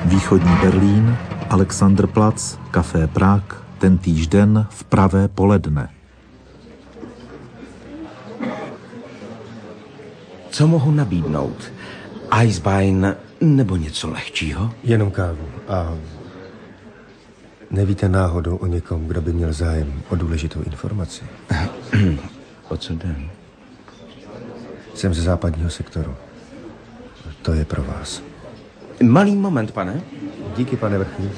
Východní Berlín, Alexanderplatz, Café Prag, tentýž den v pravé poledne. Co mohu nabídnout? Eisbein nebo něco lehčího? Jenom kávu. A nevíte náhodou o někom, kdo by měl zájem o důležitou informaci? O co jde? Jsem ze západního sektoru. To je pro vás. Malý moment, pane. Díky, pane vrchní.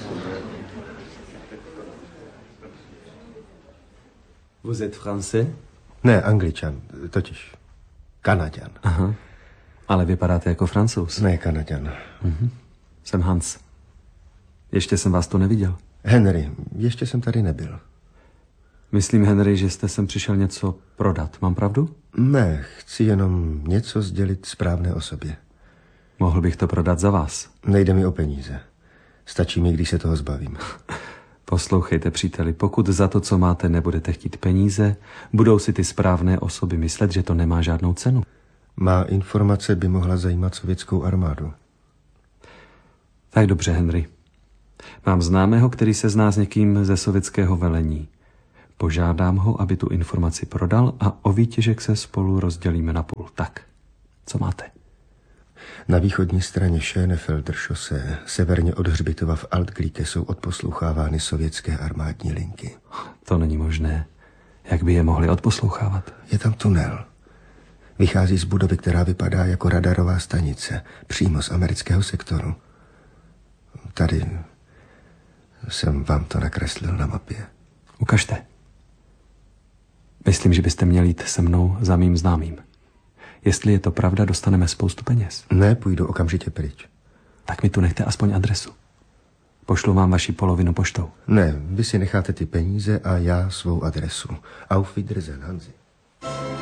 Vous êtes français? Ne, Angličan, totiž Kanaďan. Aha, ale vypadáte jako Francouz. Ne, Kanaďan. Jsem Hans. Ještě jsem vás tu neviděl. Henry, ještě jsem tady nebyl. Myslím, Henry, že jste sem přišel něco prodat. Mám pravdu? Ne, chci jenom něco sdělit správné osobě. Mohl bych to prodat za vás. Nejde mi o peníze. Stačí mi, když se toho zbavím. Poslouchejte, příteli, pokud za to, co máte, nebudete chtít peníze, budou si ty správné osoby myslet, že to nemá žádnou cenu. Má informace by mohla zajímat sovětskou armádu. Tak dobře, Henry. Mám známého, který se zná s někým ze sovětského velení. Požádám ho, aby tu informaci prodal a o výtěžek se spolu rozdělíme na půl. Tak, co máte? Na východní straně Schönefelder šosé, severně od hřbitova v Altglíke, jsou odposlouchávány sovětské armádní linky. To není možné. Jak by je mohli odposlouchávat? Je tam tunel. Vychází z budovy, která vypadá jako radarová stanice, přímo z amerického sektoru. Tady jsem vám to nakreslil na mapě. Ukažte. Myslím, že byste měli jít se mnou za mým známým. Jestli je to pravda, dostaneme spoustu peněz. Ne, půjdu okamžitě pryč. Tak mi tu nechte aspoň adresu. Pošlu vám vaši polovinu poštou. Ne, vy si necháte ty peníze a já svou adresu. Auf Wiedersehen, Hansi.